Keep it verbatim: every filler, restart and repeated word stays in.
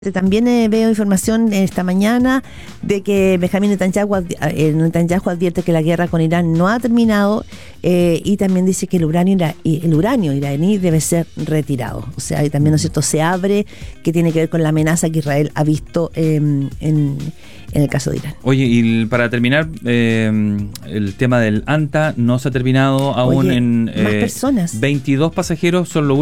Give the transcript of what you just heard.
También eh, veo información esta mañana de que Benjamín Netanyahu, eh, Netanyahu advierte que la guerra con Irán no ha terminado eh, y también dice que el uranio, el uranio iraní debe ser retirado. O sea, y también, ¿no es cierto?, se abre, que tiene que ver con la amenaza que Israel ha visto eh, en, en el caso de Irán. Oye, y para terminar, eh, el tema del ANTA no se ha terminado aún. Oye, en eh, más personas. veintidós pasajeros son los